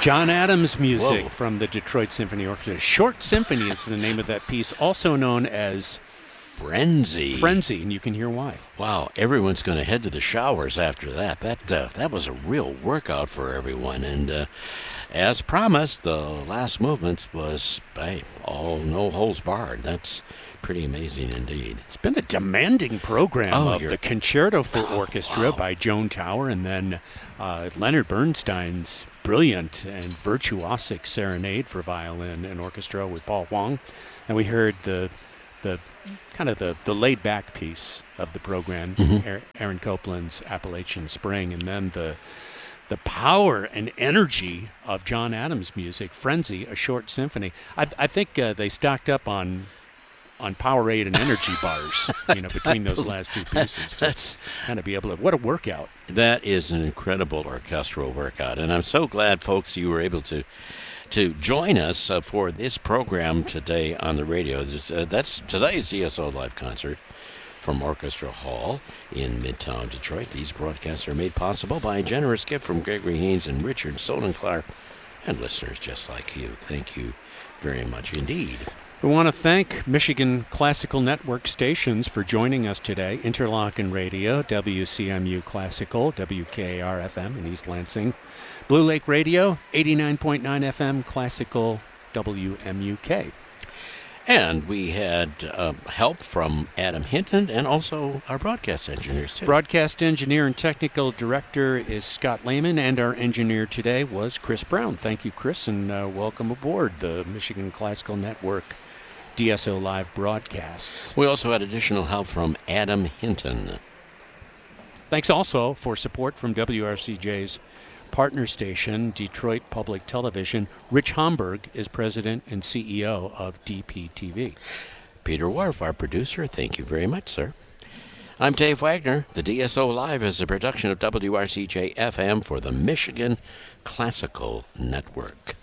John Adams music Whoa. from the Detroit Symphony Orchestra. Short Symphony is the name of that piece, also known as Frenzy. Frenzy, and you can hear why. Wow, everyone's going to head to the showers after that. That was a real workout for everyone. And as promised, the last movement was all no holds barred. That's pretty amazing indeed. It's been a demanding program of the Concerto for Orchestra by Joan Tower, and then Leonard Bernstein's brilliant and virtuosic serenade for violin and orchestra with Paul Huang. And we heard the kind of the laid-back piece of the program, Aaron Copland's Appalachian Spring, and then the power and energy of John Adams' music, Frenzy, a short symphony. I think they stocked up on Powerade and energy bars, between those last two pieces. That's kind of be able to. What a workout! That is an incredible orchestral workout, and I'm so glad, folks, you were able to join us for this program today on the radio. That's today's DSO Live concert from Orchestra Hall in Midtown Detroit. These broadcasts are made possible by a generous gift from Gregory Haynes and Richard Solenclar, and listeners just like you. Thank you very much indeed. We want to thank Michigan Classical Network stations for joining us today. Interlochen Radio, WCMU Classical, WKAR-FM in East Lansing. Blue Lake Radio, 89.9 FM Classical, WMUK. And we had help from Adam Hinton and also our broadcast engineers, too. Broadcast engineer and technical director is Scott Lehman, and our engineer today was Chris Brown. Thank you, Chris, and welcome aboard the Michigan Classical Network DSO Live broadcasts. We also had additional help from Adam Hinton. Thanks also for support from WRCJ's partner station, Detroit Public Television. Rich Homburg is president and CEO of DPTV. Peter Wharf, our producer, thank you very much, sir. I'm Dave Wagner. The DSO Live is a production of WRCJ-FM for the Michigan Classical Network.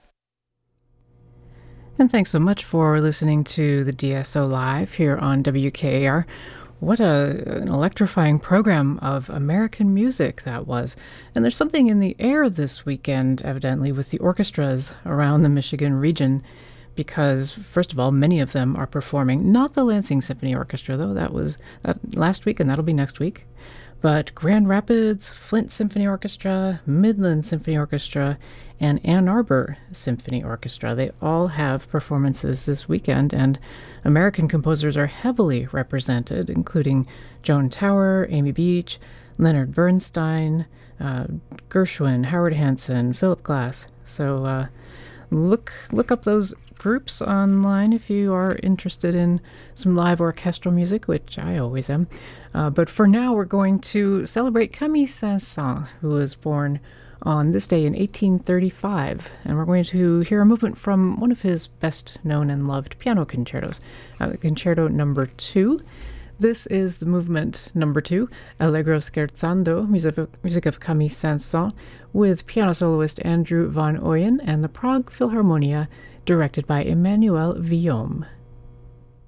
And thanks so much for listening to the DSO Live here on WKAR. What an electrifying program of American music that was. And there's something in the air this weekend, evidently, with the orchestras around the Michigan region, because, first of all, many of them are performing, not the Lansing Symphony Orchestra, though, that was last week, and that'll be next week, but Grand Rapids, Flint Symphony Orchestra, Midland Symphony Orchestra, and Ann Arbor Symphony Orchestra. They all have performances this weekend, and American composers are heavily represented, including Joan Tower, Amy Beach, Leonard Bernstein, Gershwin, Howard Hanson, Philip Glass. So look up those groups online if you are interested in some live orchestral music, which I always am. But for now, we're going to celebrate Camille Saint-Saëns, who was born on this day in 1835, and we're going to hear a movement from one of his best known and loved piano concertos, Concerto Number 2. This is the movement number 2, Allegro Scherzando, music of Camille Saint-Saëns, with piano soloist Andrew Van Ooyen and the Prague Philharmonia, directed by Emmanuel Villaume.